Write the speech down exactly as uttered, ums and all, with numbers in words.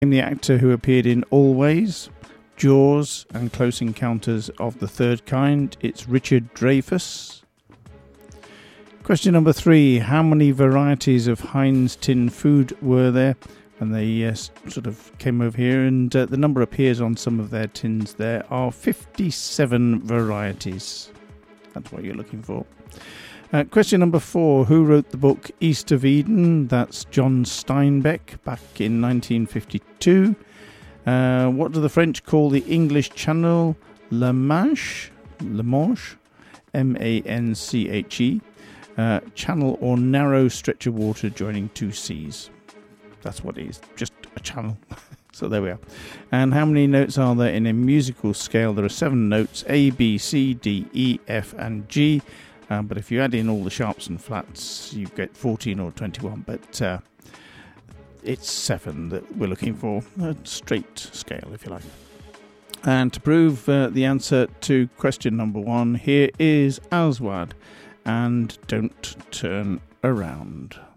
The actor who appeared in Always, Jaws and Close Encounters of the Third Kind. It's Richard Dreyfuss. Question number three. How many varieties of Heinz tin food were there? And they uh, sort of came over here, and uh, the number appears on some of their tins. There are fifty-seven varieties. That's what you're looking for. Uh, question number four. Who wrote the book East of Eden? That's John Steinbeck back in nineteen fifty-two. Uh, what do the French call the English Channel? La Manche? La Manche? M A N C H E. Uh, channel or narrow stretch of water joining two seas. That's what it is. Just a channel. So there we are. And how many notes are there in a musical scale? There are seven notes. A, B, C, D, E, F and G. Um, but if you add in all the sharps and flats, you get fourteen or twenty-one. But uh, it's seven that we're looking for. A straight scale, if you like. And to prove uh, the answer to question number one, here is Aswad and Don't Turn Around.